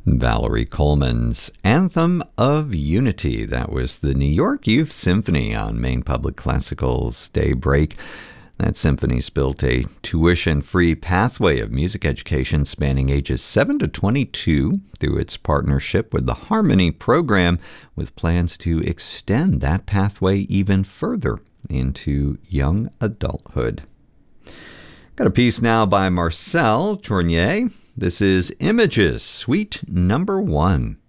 Valerie Coleman's Anthem of Unity. That was the New York Youth Symphony on Maine Public Classical's Daybreak. That symphony's built a tuition-free pathway of music education spanning ages 7 to 22 through its partnership with the Harmony program, with plans to extend that pathway even further into young adulthood. Got a piece now by Marcel Tournier. This is Images, Suite Number 1.